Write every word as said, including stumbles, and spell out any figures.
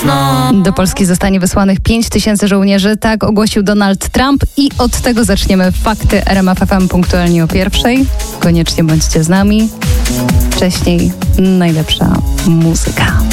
mocno. Do Polski zostanie wysłanych pięć tysięcy żołnierzy, tak ogłosił Donald Trump i od tego zaczniemy fakty R M F F M punktualnie o pierwszej. Koniecznie bądźcie z nami. Wcześniej najlepsza muzyka.